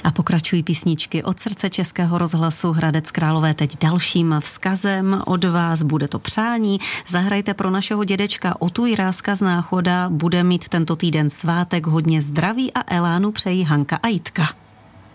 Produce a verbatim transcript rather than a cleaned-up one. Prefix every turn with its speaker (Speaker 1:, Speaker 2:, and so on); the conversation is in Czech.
Speaker 1: A pokračují písničky od srdce Českého rozhlasu Hradec Králové. Teď dalším vzkazem od vás bude to přání. Zahrajte pro našeho dědečka Otu Jiráska z Náchoda. Bude mít tento týden svátek, hodně zdraví a elánu přejí Hanka a Jitka.